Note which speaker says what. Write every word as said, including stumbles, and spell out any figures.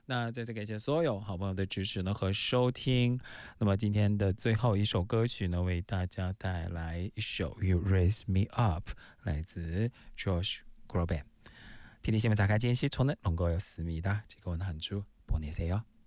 Speaker 1: 那在这感谢所有好朋友的支持呢和收听。那么今天的最后一首歌曲呢，为大家带来一首 You Raise Me Up， 来自 Josh Groban。피디新闻자가진시초는롱거였습니다。즐거운 한 주 보내세요。